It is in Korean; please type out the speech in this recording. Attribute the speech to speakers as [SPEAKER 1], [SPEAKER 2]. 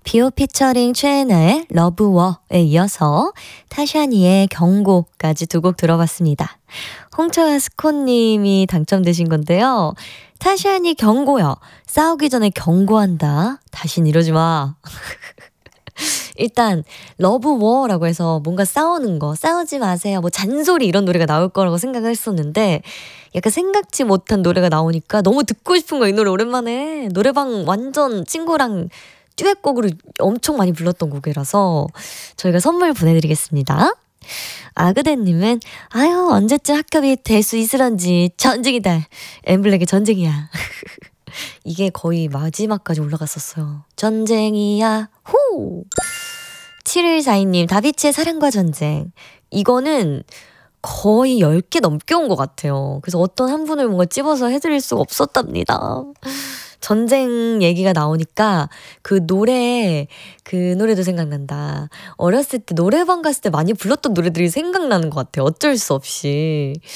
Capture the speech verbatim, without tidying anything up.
[SPEAKER 1] 비오 피처링 최애나의 러브워에 이어서 타샤니의 경고까지 두 곡 들어봤습니다. 홍초야 스콘님이 당첨되신 건데요. 타샤니 경고요. 싸우기 전에 경고한다. 다신 이러지 마. 일단 러브워라고 해서 뭔가 싸우는 거, 싸우지 마세요, 뭐 잔소리 이런 노래가 나올 거라고 생각을 했었는데 약간 생각지 못한 노래가 나오니까 너무 듣고 싶은 거야. 이 노래 오랜만에 노래방 완전 친구랑 듀엣곡으로 엄청 많이 불렀던 곡이라서 저희가 선물 보내드리겠습니다. 아그대님은 아유 언제쯤 합격이 될 수 있으런지 전쟁이다. 엠블랙의 전쟁이야. 이게 거의 마지막까지 올라갔었어요. 전쟁이야 호. 칠일사이님 다비치의 사랑과 전쟁. 이거는 거의 열 개 넘게 온 것 같아요. 그래서 어떤 한 분을 뭔가 찝어서 해드릴 수가 없었답니다. 전쟁 얘기가 나오니까 그 노래, 그 노래도 생각난다. 어렸을 때 노래방 갔을 때 많이 불렀던 노래들이 생각나는 것 같아요. 어쩔 수 없이.